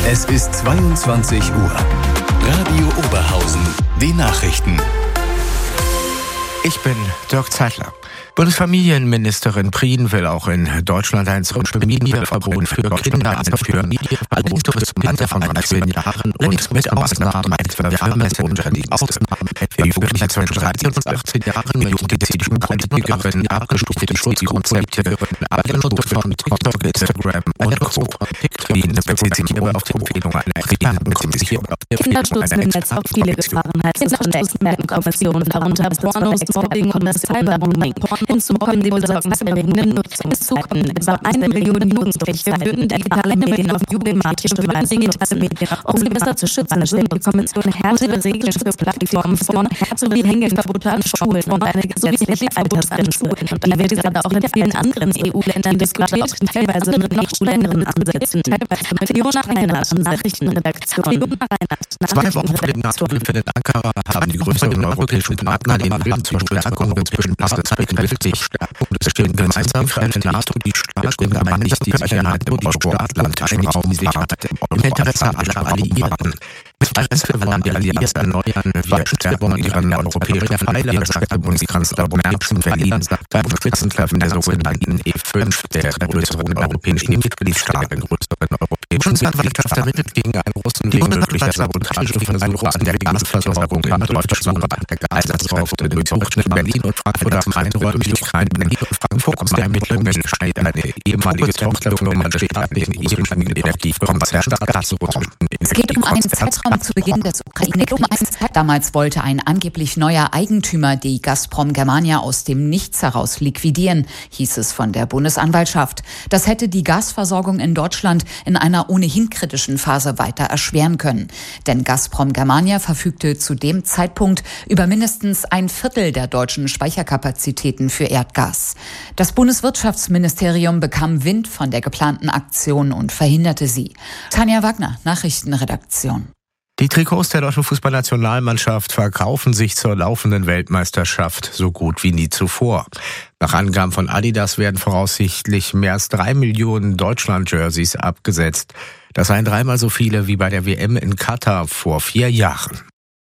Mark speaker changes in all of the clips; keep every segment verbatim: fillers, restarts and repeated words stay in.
Speaker 1: Es ist zweiundzwanzig Uhr. Radio Oberhausen, die Nachrichten.
Speaker 2: Ich bin Dirk Zeitler. Bundesfamilienministerin Prien will auch in Deutschland ein Familienverbot für Kinder einführen. Allerdings zum Alter von dreizehn Jahren und mit Ausnahmen etwa Firmen und Ausnahmen etwa Jugendliche zwischen dreizehn und achtzehn Jahren, Jugendliche Jugendlichen, abgestufte Schutzkonzepte, Abschluss von TikTok, Instagram und Co. Prien bezieht sich nur auf die Empfehlung einer Kriminalkommission.
Speaker 3: Kinderschutz nimmt jetzt auch viele Gefahrenheitsmerkkommissionen, darunter Pornos, Mobbing und das Cyberbullying. Hinzukommen die besorgniserregenden Nutzung des Zukommen. Etwa eine Million Jugendrechte würden digitale Medien auf jugendmatische Weise digitale Medien, um sie besser zu schützen, stellt die Kommission härtere Regeln für Plattformen vor, härtere Hängeverbote an Schulen und eine gesetzliche Altersgrenze. Und da wird es aber auch in vielen anderen E U-Ländern diskutiert, teilweise mit noch strengeren Ansätzen, teilweise mit Fiona Reinhardt an Nachrichtenredaktion.
Speaker 2: Zwei Wochen vor dem NATO-Gipfel in Ankara haben die größeren europäischen Partner den Willen zur Stärkung zwischen Pakistan und sich Stärkung des stehenden gemeinsam für eine NATO, die Stärkung aber nicht die Sicherheit und die staatlandischen Raumsicherheit im Interesse aller Alliierten. Mit Interesse wollen die Alliierten erneuern, wir Stärkung ihrer europäischen Pfeiler, sagte Bundeskanzler Merz in Berlin beim Spitzentreffen der sogenannten E fünf, der größeren europäischen Mitgliedstaaten, größeren europäischen Wirtschaft ermittelt gegen einen russen wegen möglicher Sabotage von einem Russen der Gasversorgung in Deutschland. Der Gasersatzraum durchsucht in Berlin und Frankfurt am Main Räumlichkeiten in Berlin und Frankfurt der Ermittlungen scheint eine ehemalige Tochterfirma der staatlichen ehemaligen Energiekonzern Gazprom.
Speaker 4: Es geht um einen Zeitraum zu Beginn des Ukraine-Krieges. Damals wollte ein angeblich neuer Eigentümer die Gazprom Germania aus dem Nichts heraus liquidieren, hieß es von der Bundesanwaltschaft. Das hätte die Gasversorgung in Deutschland in einer ohnehin kritischen Phase weiter erschweren können. Denn Gazprom Germania verfügte zu dem Zeitpunkt über mindestens ein Viertel der deutschen Speicherkapazitäten für Erdgas. Das Bundeswirtschaftsministerium bekam Wind von der geplanten Aktion und verhinderte sie. Tanja Wagner, Nachrichtenredaktion.
Speaker 2: Die Trikots der deutschen Fußballnationalmannschaft verkaufen sich zur laufenden Weltmeisterschaft so gut wie nie zuvor. Nach Angaben von Adidas werden voraussichtlich mehr als drei Millionen Deutschland-Jerseys abgesetzt. Das seien dreimal so viele wie bei der W M in Katar vor vier Jahren.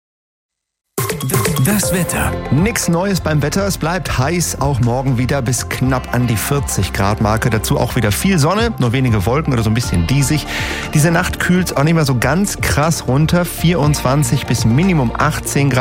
Speaker 1: Das Wetter.
Speaker 5: Nix Neues beim Wetter. Es bleibt heiß, auch morgen wieder bis knapp an die vierzig Grad Marke. Dazu auch wieder viel Sonne, nur wenige Wolken oder so ein bisschen diesig. Diese Nacht kühlt es auch nicht mehr so ganz krass runter. vierundzwanzig bis Minimum achtzehn Grad.